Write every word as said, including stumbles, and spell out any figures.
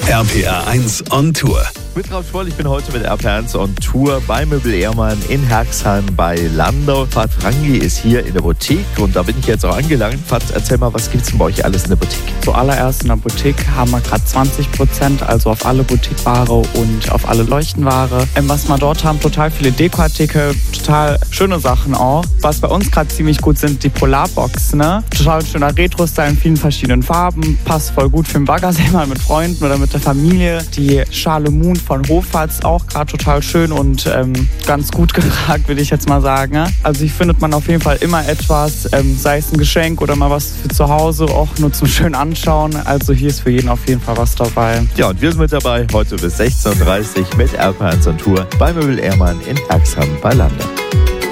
R P R eins on Tour. Mit Ralf Schwoll, ich bin heute mit R P R eins on Tour bei Möbel Ehrmann in Herxheim bei Landau. Fahrt Frangi ist hier in der Boutique und da bin ich jetzt auch angelangt. Fahrt, erzähl mal, was gibt's denn bei euch alles in der Boutique? Zuallererst in der Boutique haben wir gerade zwanzig Prozent, also auf alle Boutique-Ware und auf alle Leuchtenware. Ähm, was wir dort haben, total viele Dekoartikel, total schöne Sachen auch. Was bei uns gerade ziemlich gut sind, die Polarbox, ne? Total schöner Retro-Style in vielen verschiedenen Farben, passt voll gut für den Baggersee mal mit Freunden oder mit der Familie. Die Charle Moon von Hofarts auch gerade total schön und ähm, ganz gut gefragt, würde ich jetzt mal sagen. Ne? Also hier findet man auf jeden Fall immer etwas, ähm, sei es ein Geschenk oder mal was für zu Hause, auch nur zum schön anschauen. Also hier ist für jeden auf jeden Fall was dabei. Ja, und wir sind mit dabei heute bis sechzehn Uhr dreißig mit R P R eins on Tour bei Möbel Ehrmann in Herxheim bei Landau.